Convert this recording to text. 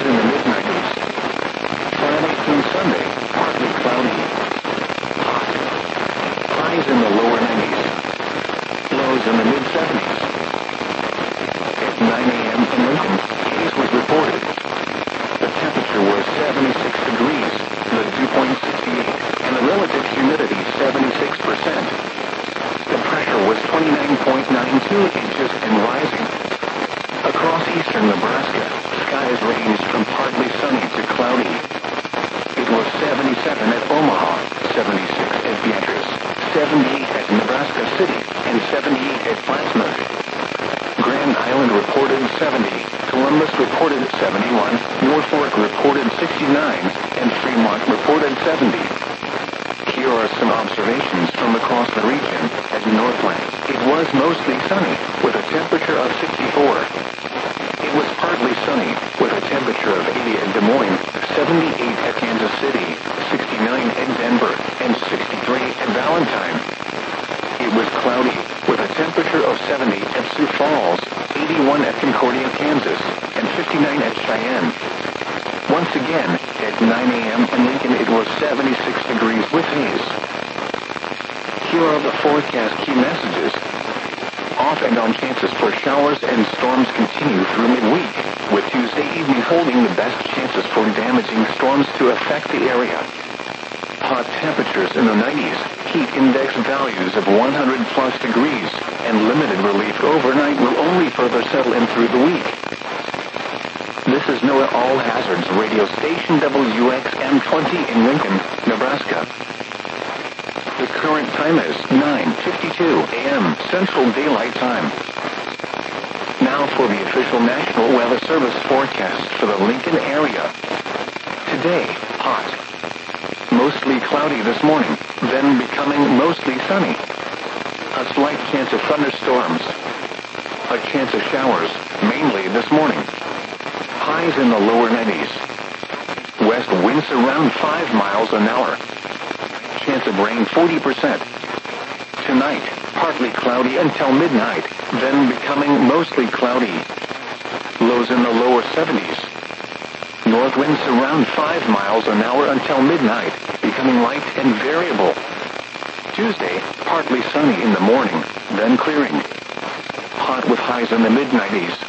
in the mid-90s. Friday through Sunday, partly cloudy. Hot. Highs in the lower 90s. Lows in the mid-70s. At 9 a.m. in Lincoln, haze was reported. The temperature was 76 degrees, the dew point 68, and the relative humidity 76%. The pressure was 29.92 inches and rising. Across eastern Nebraska, skies ranged from partly sunny to cloudy. It was 77 at Omaha, 76 at Beatrice, 78 at Nebraska City, and 78 at Plattsmouth. Grand Island reported 70, Columbus reported 71, Norfolk reported 69, and Fremont reported 70. Here are some observations from across the region. At Northland, it was mostly sunny, with a temperature of 64. It was partly sunny, with a temperature of 80 at Des Moines, 78 at Kansas City, 69 at Denver, and 63 at Valentine. It was cloudy, with a temperature of 70 at Sioux Falls, 81 at Concordia, Kansas, and 59 at Cheyenne. Once again, at 9 a.m. in Lincoln it was 76 degrees with haze. Here are the forecast key messages. Off and on chances for showers and storms continue through midweek, with Tuesday evening holding the best chances for damaging storms to affect the area. Hot temperatures in the 90s, heat index values of 100 plus degrees, and limited relief overnight will only further settle in through the week. This is NOAA All Hazards radio station WXM20 in Lincoln, Nebraska. The current time is 9:52 a.m. Central Daylight Time. Now for the official National Weather Service forecast for the Lincoln area. Today, hot. Mostly cloudy this morning, then becoming mostly sunny. A slight chance of thunderstorms. A chance of showers, mainly this morning. Highs in the lower 90s. West winds around 5 miles an hour. Chance of rain 40%. Tonight, partly cloudy until midnight, then becoming mostly cloudy. Lows in the lower 70s. North winds around 5 miles an hour until midnight, becoming light and variable. Tuesday, partly sunny in the morning, then clearing. Hot with highs in the mid-90s.